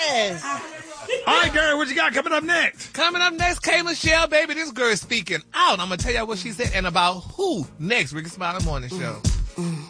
Yes. All right, Gary, what you got coming up next? Coming up next, K. Michelle, baby. This girl is speaking out. I'm going to tell you what she said and about who next. Ricky Smiley Morning Show.